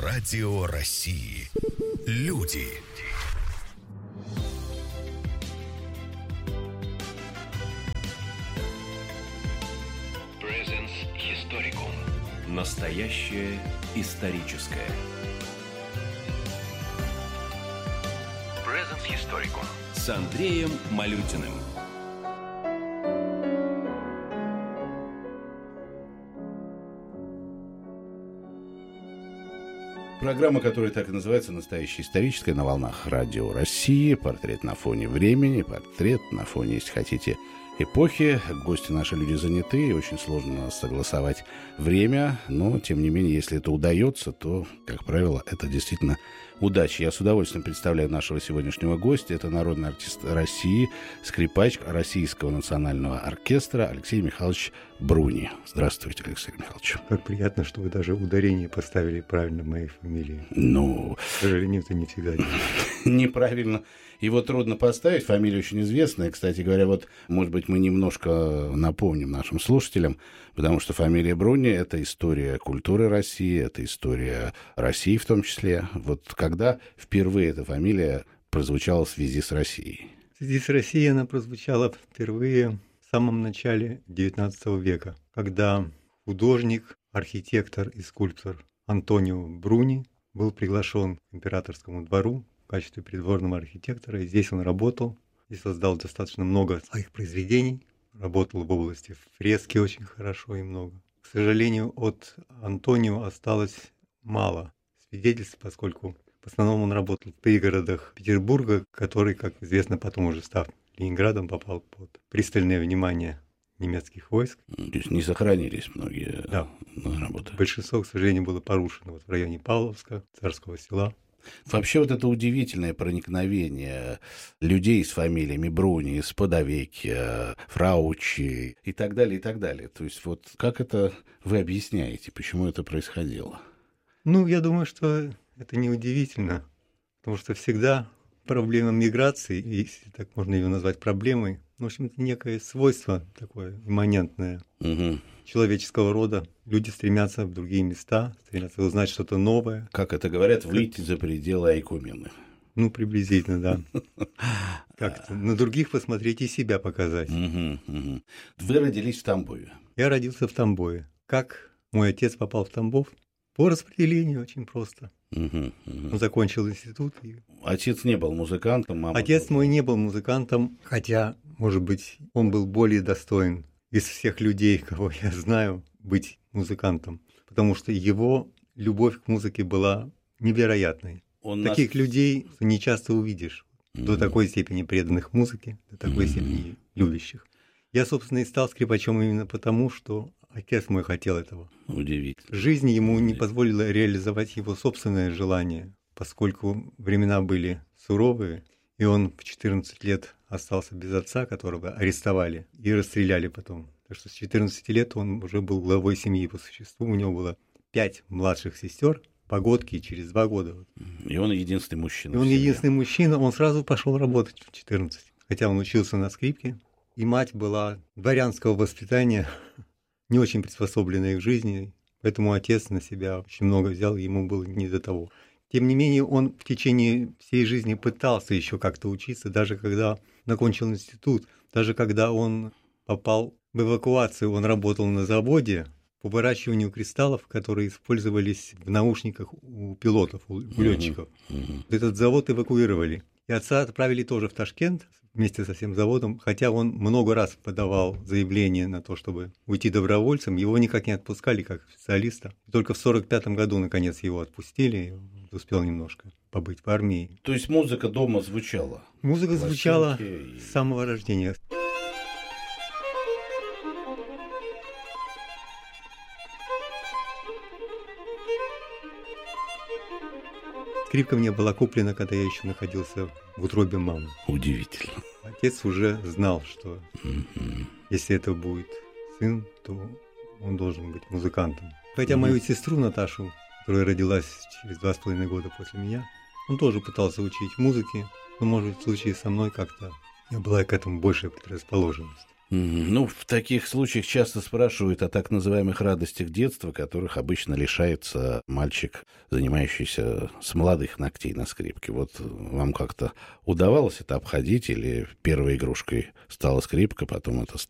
Радио России. Люди. Presence Historicum. Настоящее историческое. Presence Historicum. С Андреем Малютиным. Программа, которая так и называется «Настоящая историческая», на волнах Радио России. Портрет на фоне времени, портрет на фоне, если хотите, эпохи. Гости наши люди заняты, и очень сложно согласовать время. Но, тем не менее, если это удается, то, как правило, это действительно удача. Я с удовольствием представляю нашего сегодняшнего гостя. Это народный артист России, скрипач Российского национального оркестра Алексей Михайлович Бруни. Здравствуйте, Алексей Михайлович. Как приятно, что вы даже ударение поставили правильно в моей фамилии. Ну, к сожалению, это не всегда делается. Неправильно. Его трудно поставить, фамилия очень известная. Кстати говоря, вот, может быть, мы немножко напомним нашим слушателям, потому что фамилия Бруни – это история культуры России, это история России в том числе. Вот когда впервые эта фамилия прозвучала в связи с Россией? В связи с Россией она прозвучала впервые в самом начале XIX века, когда художник, архитектор и скульптор Антонио Бруни был приглашен к императорскому двору в качестве придворного архитектора, и здесь он работал, и создал достаточно много своих произведений, работал в области фрески очень хорошо и много. К сожалению, от Антонио осталось мало свидетельств, поскольку в основном он работал в пригородах Петербурга, который, как известно, потом уже став Ленинградом, попал под пристальное внимание немецких войск. То есть не сохранились многие работы. Большинство, к сожалению, было порушено в районе Павловска, Царского Села. Вообще вот это удивительное проникновение людей с фамилиями Бруни, Сподовеккио, Фрауччи и так далее, и так далее. То есть вот как это вы объясняете, почему это происходило? Ну, я думаю, что это не удивительно, потому что всегда проблема миграции, если так можно ее назвать проблемой, в общем, это некое свойство такое имманентное человеческого рода. Люди стремятся в другие места, стремятся узнать что-то новое. Как это говорят, выйти за пределы Айкумены. Ну, приблизительно, да. Как-то на других посмотреть и себя показать. Вы родились в Тамбове? Я родился в Тамбове. Как мой отец попал в Тамбов? По распределению очень просто. Он закончил институт. Отец не был музыкантом, мама... Отец мой не был музыкантом, хотя, может быть, он был более достоин из всех людей, кого я знаю, быть музыкантом, потому что его любовь к музыке была невероятной. Таких людей не часто увидишь, до такой степени преданных музыке, до такой степени любящих. Я, собственно, и стал скрипачом именно потому, что отец мой хотел этого. Удивительно. Жизнь ему не позволила реализовать его собственное желание, поскольку времена были суровые, и он в 14 лет остался без отца, которого арестовали и расстреляли потом. Так что с 14 лет он уже был главой семьи по существу, у него было 5 младших сестер, погодки через 2 года. И он единственный мужчина. И он единственный мужчина, он сразу пошел работать в 14, хотя он учился на скрипке. И мать была дворянского воспитания, не очень приспособленная к жизни, поэтому отец на себя очень много взял, ему было не до того. Тем не менее, он в течение всей жизни пытался еще как-то учиться, даже когда закончил институт, даже когда он попал в эвакуацию, он работал на заводе по выращиванию кристаллов, которые использовались в наушниках у пилотов, у летчиков. Этот завод эвакуировали. И отца отправили тоже в Ташкент вместе со всем заводом, хотя он много раз подавал заявление на то, чтобы уйти добровольцем, его никак не отпускали как специалиста. Только в 1945 году, наконец, его отпустили, и успел немножко побыть в армии. То есть музыка дома звучала? Музыка звучала с самого рождения. Скрипка мне была куплена, когда я еще находился в утробе мамы. Удивительно. Отец уже знал, что если это будет сын, то он должен быть музыкантом. Хотя мою сестру Наташу, которая родилась через 2,5 года после меня, он тоже пытался учить музыке, но, может быть, в случае со мной как-то у меня была к этому большая предрасположенность. Ну, в таких случаях часто спрашивают о так называемых радостях детства, которых обычно лишается мальчик, занимающийся с молодых ногтей на скрипке. Вот вам как-то удавалось это обходить, или первой игрушкой стала скрипка, потом это